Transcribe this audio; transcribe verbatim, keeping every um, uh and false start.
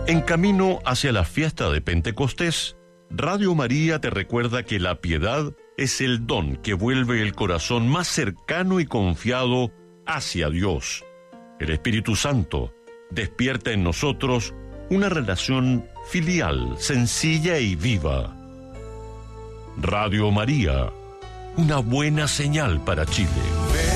En camino hacia la fiesta de Pentecostés, Radio María te recuerda que la piedad es el don que vuelve el corazón más cercano y confiado hacia Dios. El Espíritu Santo despierta en nosotros una relación filial, sencilla y viva. Radio María, una buena señal para Chile.